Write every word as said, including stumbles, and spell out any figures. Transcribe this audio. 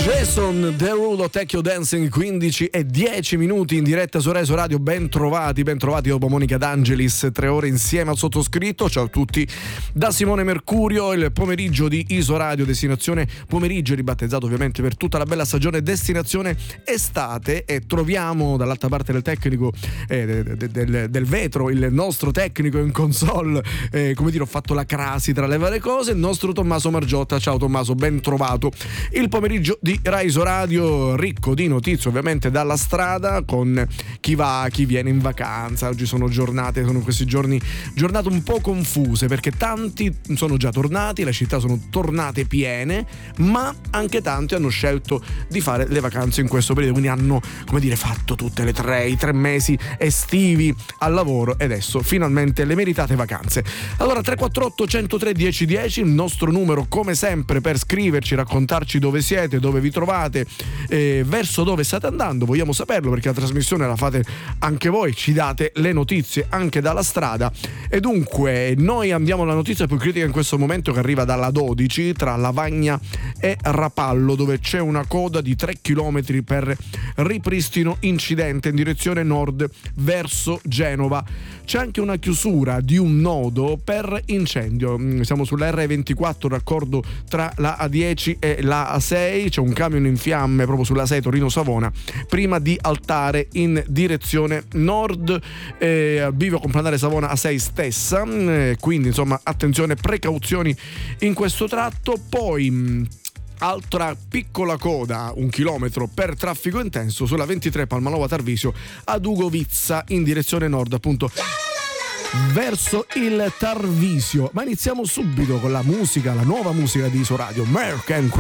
Jason Derulo, Tecchio Dancing, quindici e dieci minuti in diretta su Reso Radio. Ben trovati, ben trovati dopo Monica D'Angelis, tre ore insieme al sottoscritto. Ciao a tutti da Simone Mercurio. Il pomeriggio di Iso Radio, destinazione pomeriggio ribattezzato ovviamente per tutta la bella stagione destinazione estate, e troviamo dall'altra parte del tecnico eh, del, del, del vetro il nostro tecnico in console, eh, come dire, ho fatto la crasi tra le varie cose, il nostro Tommaso Margiotta. Ciao Tommaso, ben trovato. Il pomeriggio di Raiso Radio ricco di notizie ovviamente dalla strada, con chi va, chi viene in vacanza. Oggi sono giornate, sono questi giorni giornate un po' confuse, perché tanti sono già tornati, le città sono tornate piene, ma anche tanti hanno scelto di fare le vacanze in questo periodo, quindi hanno, come dire, fatto tutte le tre, i tre mesi estivi al lavoro e adesso finalmente le meritate vacanze. Allora tre quattro otto, uno zero tre, uno zero uno zero, il nostro numero come sempre per scriverci, raccontarci dove siete, dove vi trovate, eh, verso dove state andando. Vogliamo saperlo, perché la trasmissione la fate anche voi, ci date le notizie anche dalla strada. E dunque noi andiamo alla notizia più critica in questo momento, che arriva dalla dodici tra Lavagna e Rapallo, dove c'è una coda di tre chilometri per ripristino incidente in direzione nord verso Genova. C'è anche una chiusura di un nodo per incendio. Siamo sulla erre ventiquattro, raccordo tra la A dieci e la A sei. C'è un camion in fiamme proprio sulla sei Torino-Savona, prima di altare in direzione nord, eh, bivio Complanare Savona A sei stessa, eh, quindi insomma attenzione, precauzioni in questo tratto. Poi mh, altra piccola coda, un chilometro per traffico intenso sulla ventitré Palmanova Tarvisio ad Ugovizza in direzione nord, appunto verso il Tarvisio. Ma iniziamo subito con la musica, la nuova musica di Iso Radio, American